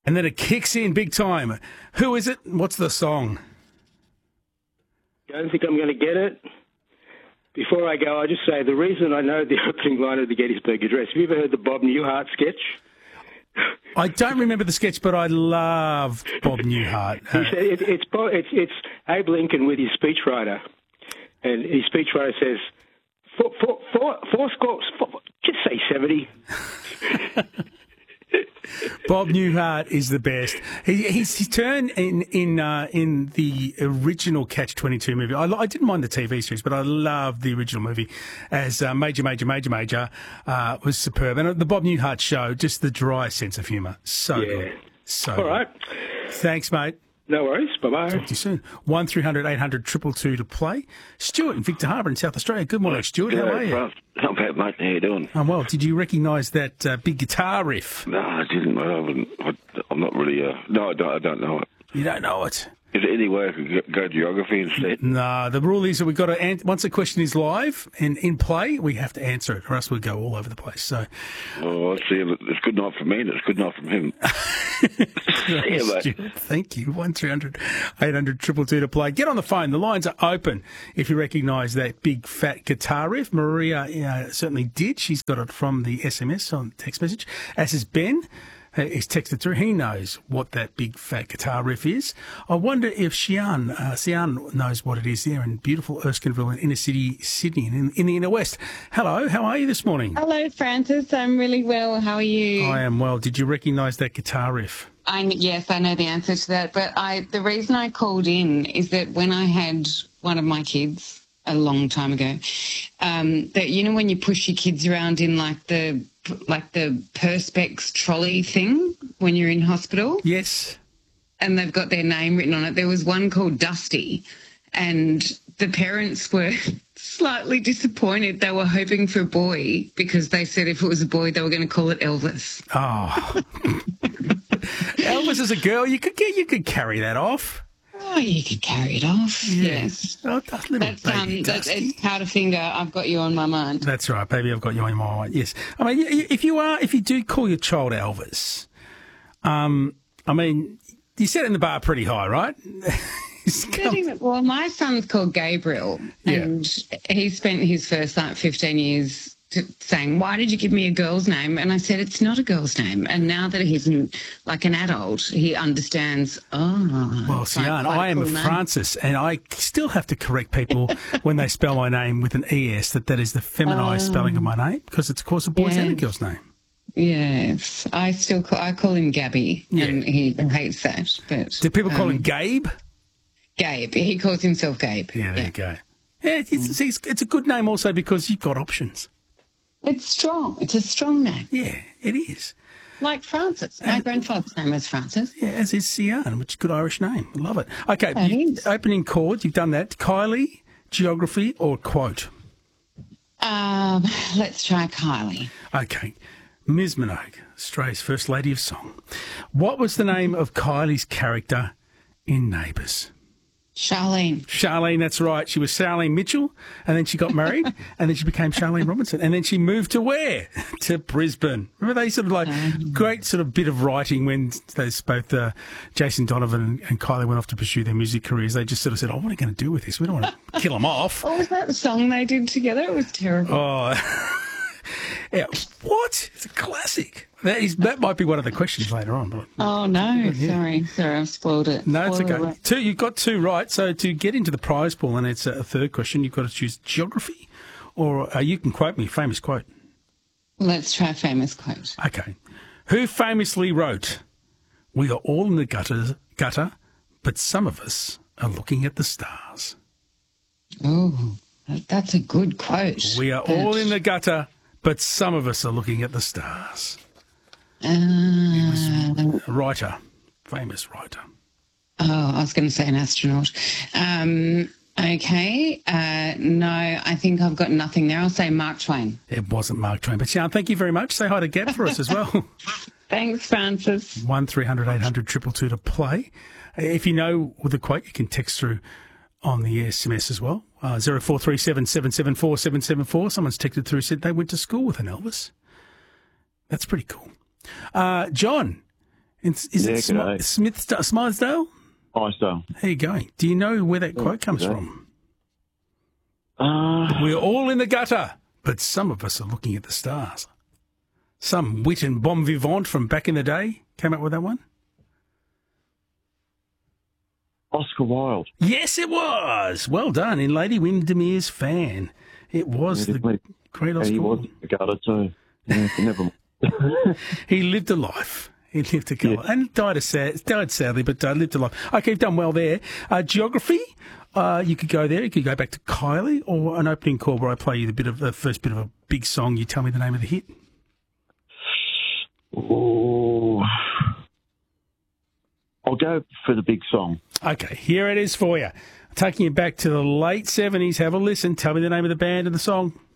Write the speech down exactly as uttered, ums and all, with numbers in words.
And then it kicks in big time. Who is it? What's the song? I don't think I'm going to get it. Before I go, I'll just say the reason I know the opening line of the Gettysburg Address. Have you ever heard the Bob Newhart sketch? I don't remember the sketch, but I love Bob Newhart. He said it, it's, it's it's Abe Lincoln with his speechwriter, and his speechwriter says, four, four, four, four scores, four, just say seventy. Bob Newhart is the best. He, he's his turn in in uh, in the original Catch twenty-two movie. I, I didn't mind the T V series, but I loved the original movie as uh, Major, Major, Major, Major uh, was superb. And the Bob Newhart show, just the dry sense of humour. So Yeah. good. So All right. good. Thanks, mate. No worries. Bye-bye. Talk to you soon. one three hundred eight hundred two two two to play. Stuart in Victor Harbour in South Australia. Good morning, Stuart. How are you? Not bad, mate. How you doing? I'm well. Did you recognise that uh, big guitar riff? No, I didn't. I haven't. I, I'm not really. Uh, no, I don't, I don't know it. You don't know it? Is there any way I could go, go geography instead? No, the rule is that we've got to, an- once a question is live and in play, we have to answer it, or else we'll go all over the place. So, Oh, I see. It's good enough for me and it's good enough from him. Yeah, mate. Stuart, thank you. one three hundred eight hundred two two two to play. Get on the phone. The lines are open if you recognise that big fat guitar riff. Maria uh, certainly did. She's got it from the S M S on text message, as is Ben. He's texted through. He knows what that big fat guitar riff is. I wonder if Xian, uh, Xian knows what it is there in beautiful Erskineville in inner city Sydney in, in the inner west. Hello, how are you this morning? Hello, Francis. I'm really well. How are you? I am well. Did you recognise that guitar riff? I, yes, I know the answer to that. But I, the reason I called in is that when I had one of my kids a long time ago, um, that you know when you push your kids around in like the like the Perspex trolley thing when you're in hospital? Yes. And they've got their name written on it. There was one called Dusty, and the parents were slightly disappointed. They were hoping for a boy because they said if it was a boy, they were going to call it Elvis. Oh. Elvis is a girl. You could get, you could carry that off. Oh, you could carry it off. Yes. Oh, that little That's, baby um, that's Dusty. it's Powderfinger. I've got you on my mind. That's right, baby. I've got you on my mind. Yes. I mean, y- if you are, if you do call your child Elvis, um, I mean, you set it in the bar pretty high, right? Well, my son's called Gabriel, Yeah. and he spent his first like fifteen years to saying, "Why did you give me a girl's name?" And I said, "It's not a girl's name." And now that he's an, like an adult, he understands. Oh, Well, it's like Sian, quite a I am cool name. Francis, and I still have to correct people when they spell my name with an E S that that is the feminized Oh. spelling of my name, because it's, of course, a boy's and a Yes. girl's name. Yes, I still call, I call him Gabby, Yeah. and he hates that. But Do people call um, him Gabe? Gabe? He calls himself Gabe. Yeah, there you go. Yeah, it's, it's, it's a good name also because you've got options. It's strong. It's a strong name, Yeah, it is. like Francis. My grandfather's name was Francis. Yeah, as is Sian, which is a good Irish name. I love it. Okay, It you- is. opening chords, you've done that. Kylie, geography or quote? Um, let's try Kylie. Okay. Miz Minogue, Australia's First Lady of Song. What was the name of Kylie's character in Neighbours? Charlene. Charlene, that's right. She was Charlene Mitchell, and then she got married, and then she became Charlene Robinson, and then she moved to where? To Brisbane. Remember they sort of like great sort of bit of writing when those both uh, Jason Donovan and, and Kylie went off to pursue their music careers. They just sort of said, "Oh, what are we going to do with this? We don't want to kill them off." What was that song they did together? It was terrible. Oh, yeah. What? It's a classic. That is. That might be one of the questions later on. But Oh, no. Sorry. Sorry, I've spoiled it. no, it's Spoiler okay. alert. Two. You've got two right. So to get into the prize pool, and it's a third question, you've got to choose geography, or uh, you can quote me a famous quote. Let's try a famous quote. Okay. Who famously wrote, "We are all in the gutter, gutter, but some of us are looking at the stars." Oh, that- that's a good quote. We are But, all in the gutter, but some of us are looking at the stars. Uh, A writer, famous writer. oh, I was going to say an astronaut. Um, okay. Uh, no, I think I've got nothing there. I'll say Mark Twain. It wasn't Mark Twain. But Sian, thank you very much. Say hi to Gab for us as well. Thanks, Francis. one three hundred eight hundred two two two to play. If you know the quote, you can text through on the S M S as well. Uh, zero four three seven seven seven four seven seven four. Someone's texted through, said they went to school with an Elvis. That's pretty cool. Uh, John It's, is Yeah, it Sm- g'day. Smith Smythesdale? Iceland. There you go. Do you know where that quote comes g'day. from? Uh, We're all in the gutter, but some of us are looking at the stars. Some wit and bon vivant from back in the day came up with that one. Oscar Wilde. Yes, it was. Well done. In Lady Windermere's Fan. It was Yeah, the definitely. great And Oscar he was Wilde. in the gutter too. Yeah, never mind. He lived a life. He lived a colour. And died, a sad, died sadly, but uh, lived a life. Okay, you've done well there. Uh, geography, uh, you could go there. You could go back to Kylie, or an opening call where I play you the bit of the first bit of a big song. You tell me the name of the hit. Oh, I'll go for the big song. Okay, here it is for you. Taking you back to the late seventies. Have a listen. Tell me the name of the band and the song.